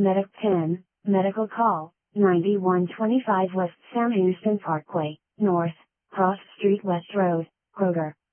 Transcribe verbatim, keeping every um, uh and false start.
Medic ten, medical call, ninety-one twenty-five West Sam Houston Parkway, North, Cross Street West Road, Kroger.